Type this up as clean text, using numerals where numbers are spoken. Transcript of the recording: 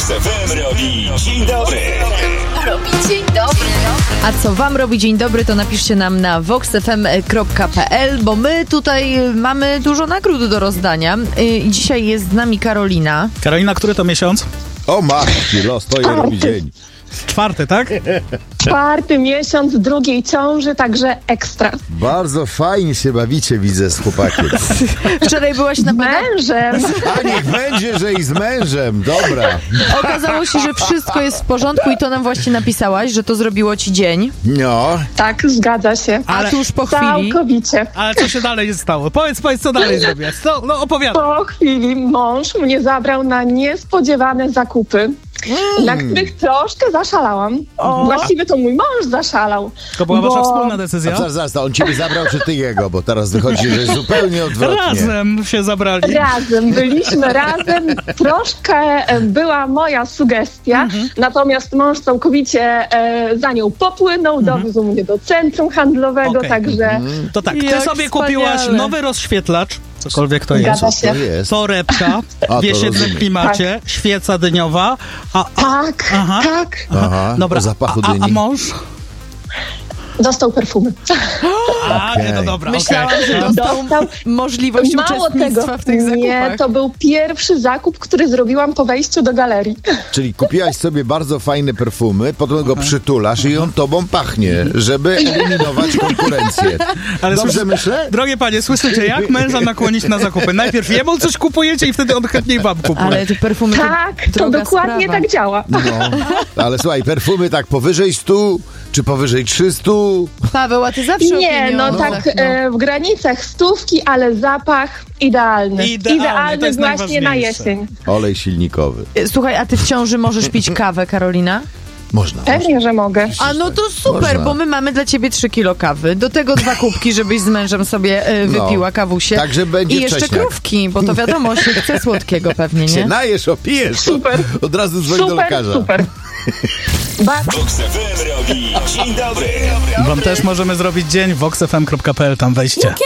Vox FM robi dzień dobry. Robi dzień dobry. A co wam robi dzień dobry, to napiszcie nam na voxfm.pl, bo my tutaj mamy dużo nagród do rozdania. Dzisiaj jest z nami Karolina. Karolina, który to miesiąc? O matki, los, to je robi dzień. 4, tak? 4. miesiąc drugiej ciąży, także ekstra. Bardzo fajnie się bawicie, widzę, z chłopakiem. Wczoraj byłaś na Mężem. A niech będzie, że i z mężem, dobra. Okazało się, że wszystko jest w porządku i to nam właśnie napisałaś, że to zrobiło ci dzień. No. Tak, zgadza się. A tuż po chwili... Całkowicie. Ale co się dalej stało? Powiedz, co dalej zrobiłaś? No opowiadaj. Po chwili mąż mnie zabrał na niespodziewane zakupy, na których troszkę zaszalałam. Właściwie to mój mąż zaszalał. To była wasza wspólna decyzja? Zaraz, on ciebie zabrał, czy ty jego? Bo teraz wychodzi, że jest zupełnie odwrotnie. Razem się zabrali. Razem, byliśmy razem. Troszkę była moja sugestia, natomiast mąż całkowicie za nią popłynął, dowiózł mnie do centrum handlowego, Okej. także... To tak, ty Jak sobie wspaniale. kupiłaś nowy rozświetlacz, cokolwiek to jest. Zgadza się. To jest. Torebka, to w jesiennym rozumiem. klimacie, świeca dyniowa. Tak, Aha. tak. Aha, Dobra, po zapachu a dyni. mąż? Dostał perfumy. Nie, no dobra, Myślałam, okej. że dostał możliwość Mało uczestnictwa tego, w tych zakupach. nie, to był pierwszy zakup, który zrobiłam po wejściu do galerii. Czyli kupiłaś sobie bardzo fajne perfumy, potem go przytulasz i on tobą pachnie, żeby eliminować konkurencję. Ale Dobrze słyszę- myślę? Drogie panie, słyszycie, jak męża nakłonić na zakupy? Najpierw jemu coś kupujecie i wtedy on chętniej wam kupuje. Ale te perfumy Tak, to droga dokładnie sprawa. tak działa. No, ale słuchaj, perfumy tak powyżej 100, czy powyżej 300? Paweł, a ty zawsze o Nie, no pieniądzach, tak w granicach 100, ale zapach idealny. Idealny, to jest właśnie na najważniejsze. jesień. Olej silnikowy. Słuchaj, a ty w ciąży możesz pić kawę, Karolina? Można. Pewnie, że mogę. A no to super, Można. bo my mamy dla ciebie 3 kilo kawy. Do tego 2 kubki, żebyś z mężem sobie wypiła kawusie. Także będzie I jeszcze wcześniak. krówki, bo to wiadomo, się chce słodkiego pewnie, Się nie? najesz, opijesz, to Super. od razu dzwoń do Super, lekarza. super. Vox FM robi dzień dobry. Wam też możemy zrobić dzień, voxfm.pl, tam wejście.